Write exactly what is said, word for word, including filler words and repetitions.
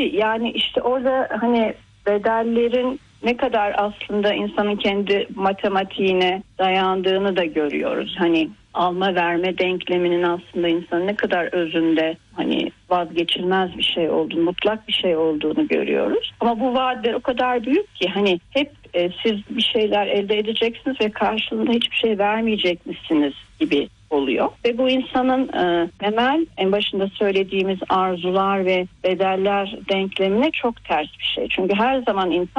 Tabii yani işte orada hani bedellerin ne kadar aslında insanın kendi matematiğine dayandığını da görüyoruz. Hani alma verme denkleminin aslında insanın ne kadar özünde hani vazgeçilmez bir şey olduğunu, mutlak bir şey olduğunu görüyoruz. Ama bu vaatler o kadar büyük ki hani hep e, siz bir şeyler elde edeceksiniz ve karşılığında hiçbir şey vermeyecekmişsiniz gibi oluyor. Ve bu insanın e, temel en başında söylediğimiz arzular ve bedeller denklemine çok ters bir şey. Çünkü her zaman insan